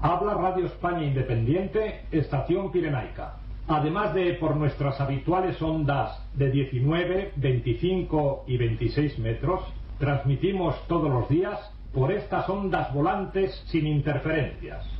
Habla Radio España Independiente, Estación Pirenaica. Además de por nuestras habituales ondas de 19, 25 y 26 metros, transmitimos todos los días por estas ondas volantes sin interferencias.